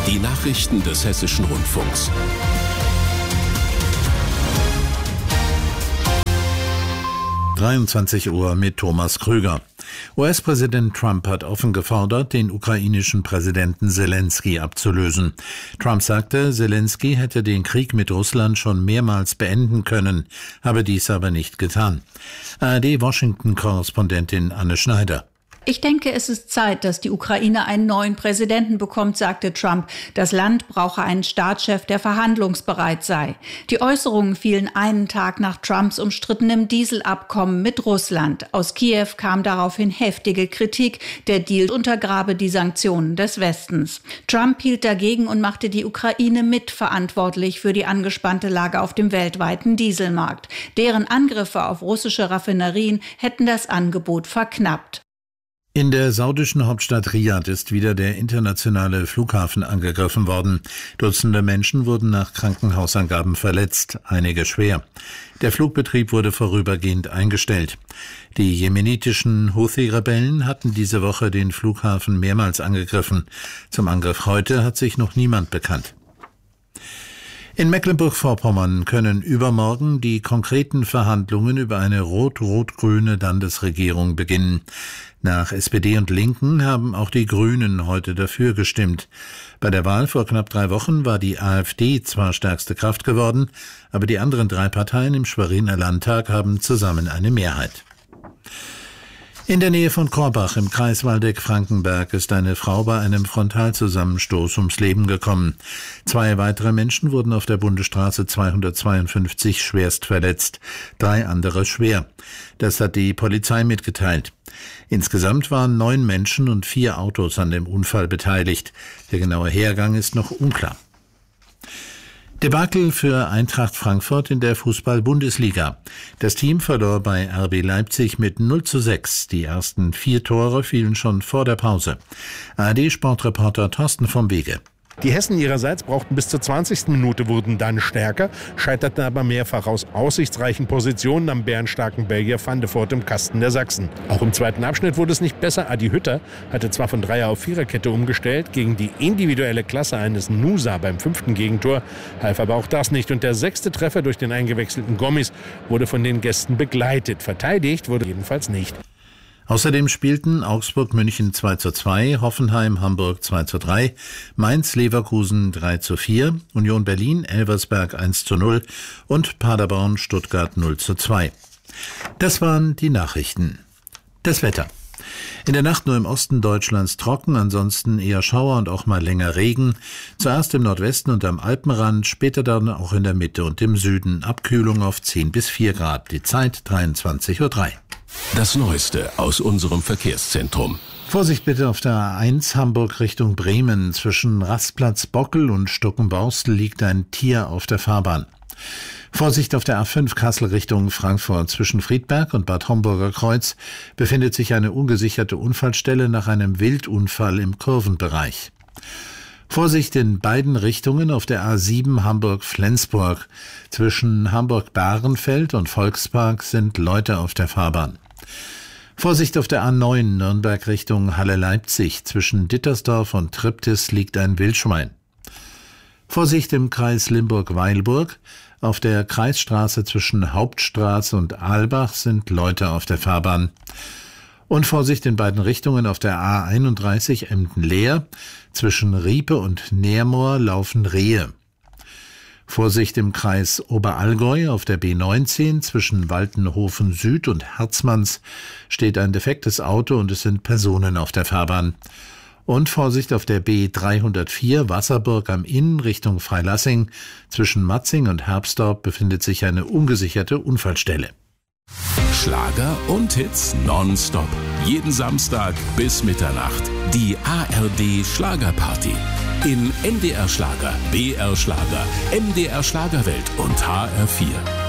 Die Nachrichten des Hessischen Rundfunks. Uhr mit Thomas Krüger. US-Präsident Trump hat offen gefordert, den ukrainischen Präsidenten Selenskyj abzulösen. Trump sagte, Selenskyj hätte den Krieg mit Russland schon mehrmals beenden können, habe dies aber nicht getan. ARD-Washington-Korrespondentin Anne Schneider. Ich denke, es ist Zeit, dass die Ukraine einen neuen Präsidenten bekommt, sagte Trump. Das Land brauche einen Staatschef, der verhandlungsbereit sei. Die Äußerungen fielen einen Tag nach Trumps umstrittenem Dieselabkommen mit Russland. Aus Kiew kam daraufhin heftige Kritik. Der Deal untergrabe die Sanktionen des Westens. Trump hielt dagegen und machte die Ukraine mitverantwortlich für die angespannte Lage auf dem weltweiten Dieselmarkt. Deren Angriffe auf russische Raffinerien hätten das Angebot verknappt. In der saudischen Hauptstadt Riad ist wieder der internationale Flughafen angegriffen worden. Dutzende Menschen wurden nach Krankenhausangaben verletzt, einige schwer. Der Flugbetrieb wurde vorübergehend eingestellt. Die jemenitischen Houthi-Rebellen hatten diese Woche den Flughafen mehrmals angegriffen. Zum Angriff heute hat sich noch niemand bekannt. In Mecklenburg-Vorpommern können übermorgen die konkreten Verhandlungen über eine rot-rot-grüne Landesregierung beginnen. Nach SPD und Linken haben auch die Grünen heute dafür gestimmt. Bei der Wahl vor knapp 3 Wochen war die AfD zwar stärkste Kraft geworden, aber die anderen 3 Parteien im Schweriner Landtag haben zusammen eine Mehrheit. In der Nähe von Korbach im Kreis Waldeck-Frankenberg ist eine Frau bei einem Frontalzusammenstoß ums Leben gekommen. 2 weitere Menschen wurden auf der Bundesstraße 252 schwerst verletzt, 3 andere schwer. Das hat die Polizei mitgeteilt. Insgesamt waren 9 Menschen und 4 Autos an dem Unfall beteiligt. Der genaue Hergang ist noch unklar. Debakel für Eintracht Frankfurt in der Fußball-Bundesliga. Das Team verlor bei RB Leipzig mit 0:6. Die ersten 4 Tore fielen schon vor der Pause. ARD-Sportreporter Thorsten vom Wege. Die Hessen ihrerseits brauchten bis zur 20. Minute, wurden dann stärker, scheiterten aber mehrfach aus aussichtsreichen Positionen am bärenstarken Belgier Van de Voort im Kasten der Sachsen. Auch im zweiten Abschnitt wurde es nicht besser. Adi Hütter hatte zwar von 3er auf 4er-Kette umgestellt, gegen die individuelle Klasse eines Nusa beim 5. Gegentor half aber auch das nicht. Und der 6. Treffer durch den eingewechselten Gommis wurde von den Gästen begleitet. Verteidigt wurde jedenfalls nicht. Außerdem spielten Augsburg-München 2:2, Hoffenheim-Hamburg 2:3, Mainz-Leverkusen 3:4, Union Berlin-Elversberg 1:0 und Paderborn-Stuttgart 0:2. Das waren die Nachrichten. Das Wetter. In der Nacht nur im Osten Deutschlands trocken, ansonsten eher Schauer und auch mal länger Regen. Zuerst im Nordwesten und am Alpenrand, später dann auch in der Mitte und im Süden. Abkühlung auf 10 bis 4 Grad. Die Zeit 23:03 Uhr. Das Neueste aus unserem Verkehrszentrum. Vorsicht bitte auf der A1 Hamburg Richtung Bremen. Zwischen Rastplatz Bockel und Stuckenborstel liegt ein Tier auf der Fahrbahn. Vorsicht auf der A5 Kassel Richtung Frankfurt. Zwischen Friedberg und Bad Homburger Kreuz befindet sich eine ungesicherte Unfallstelle nach einem Wildunfall im Kurvenbereich. Vorsicht in beiden Richtungen auf der A7 Hamburg-Flensburg. Zwischen Hamburg-Bahrenfeld und Volkspark sind Leute auf der Fahrbahn. Vorsicht auf der A9 Nürnberg Richtung Halle-Leipzig. Zwischen Dittersdorf und Triptis liegt ein Wildschwein. Vorsicht im Kreis Limburg-Weilburg. Auf der Kreisstraße zwischen Hauptstraße und Aalbach sind Leute auf der Fahrbahn. Und Vorsicht in beiden Richtungen auf der A31 Emden-Leer. Zwischen Riepe und Neermoor laufen Rehe. Vorsicht im Kreis Oberallgäu auf der B19 zwischen Waltenhofen Süd und Herzmanns steht ein defektes Auto und es sind Personen auf der Fahrbahn. Und Vorsicht auf der B304 Wasserburg am Inn Richtung Freilassing. Zwischen Matzing und Herbstorp befindet sich eine ungesicherte Unfallstelle. Schlager und Hits nonstop. Jeden Samstag bis Mitternacht. Die ARD Schlagerparty. In NDR Schlager, BR Schlager, MDR Schlagerwelt und HR4.